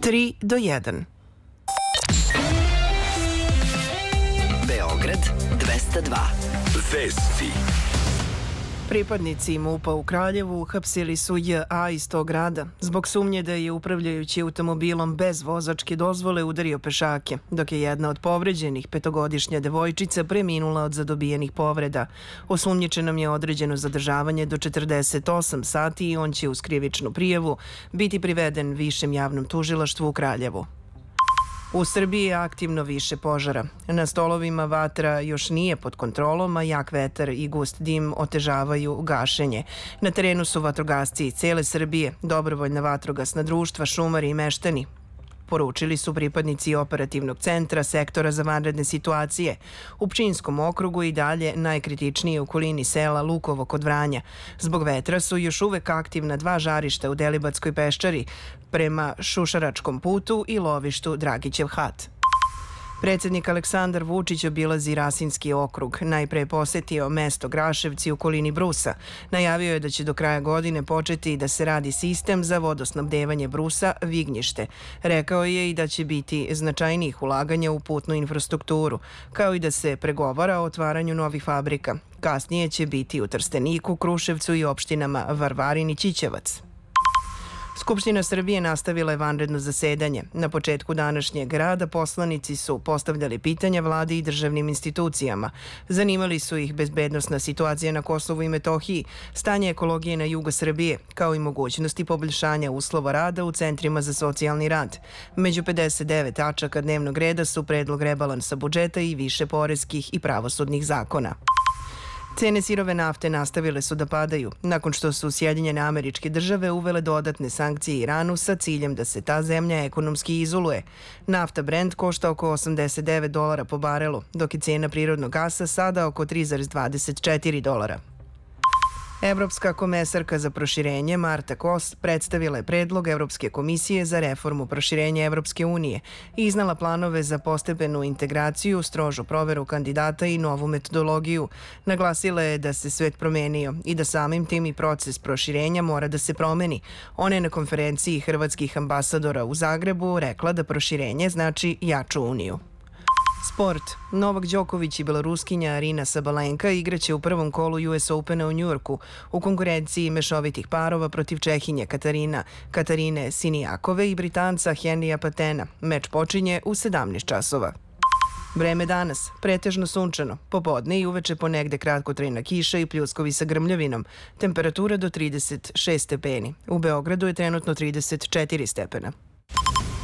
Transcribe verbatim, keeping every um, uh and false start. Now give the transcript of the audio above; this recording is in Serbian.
tri do jedan. Beograd dvesta dva. Vesti. Pripadnici MUP-a u Kraljevu uhapsili su J A iz tog grada zbog sumnje da je upravljajući automobilom bez vozačke dozvole udario pešake, dok je jedna od povređenih petogodišnja devojčica preminula od zadobijenih povreda. Osumnjičenom je određeno zadržavanje do četrdeset osam sati i on će uz krivičnu prijavu biti priveden Višem javnom tužilaštvu u Kraljevu. U Srbiji je aktivno više požara. Na stolovima vatra još nije pod kontrolom, a jak vetar i gust dim otežavaju gašenje. Na terenu su vatrogasci iz cele Srbije, dobrovoljna vatrogasna društva, šumari i meštani. Poručili su pripadnici operativnog centra sektora za vanredne situacije. U Pčinjskom okrugu i dalje najkritičnije u okolini sela Lukovo kod Vranja. Zbog vetra su još uvek aktivna dva žarišta u Delibatskoj peščari prema Šušaračkom putu i lovištu Dragićev hat. Predsednik Aleksandar Vučić obilazi Rasinski okrug. Najpre je posetio mesto Graševci u okolini Brusa. Najavio je da će do kraja godine početi da se radi sistem za vodosnabdevanje Brusa Vignjište. Rekao je i da će biti značajnijih ulaganja u putnu infrastrukturu, kao i da se pregovara o otvaranju novih fabrika. Kasnije će biti u Trsteniku, Kruševcu i opštinama Varvarin i Ćićevac. Skupština Srbije nastavila je vanredno zasedanje. Na početku današnjeg rada poslanici su postavljali pitanja vladi i državnim institucijama. Zanimali su ih bezbednosna situacija na Kosovu i Metohiji, stanje ekologije na jugu Srbije, kao i mogućnosti poboljšanja uslova rada u centrima za socijalni rad. Među pedeset devet tačaka dnevnog reda su predlog rebalansa budžeta i više poreskih i pravosudnih zakona. Cene sirove nafte nastavile su da padaju, nakon što su Sjedinjene Američke Države uvele dodatne sankcije Iranu sa ciljem da se ta zemlja ekonomski izoluje. Nafta Brent košta oko osamdeset devet dolara po barelu, dok je cena prirodnog gasa sada oko tri zarez dvadeset četiri dolara. Evropska komesarka za proširenje Marta Kos predstavila je predlog Evropske komisije za reformu proširenja Evropske unije i iznala planove za postepenu integraciju, strožu proveru kandidata i novu metodologiju. Naglasila je da se svet promenio i da samim tim i proces proširenja mora da se promeni. Ona je na konferenciji hrvatskih ambasadora u Zagrebu rekla da proširenje znači jaču uniju. Sport. Novak Đoković i beloruskinja Arina Sabalenka igraće u prvom kolu U S Opena u Njujorku u konkurenciji mešovitih parova protiv Čehinje Katarina, Katarine Sinijakove i Britanca Henrija Patena. Meč počinje u sedamnaest časova. Vreme danas. Pretežno sunčano. Popodne i uveče ponegde kratkotrajna kiša i pljuskovi sa grmljavinom. Temperatura do trideset šest stepeni. U Beogradu je trenutno trideset četiri stepena.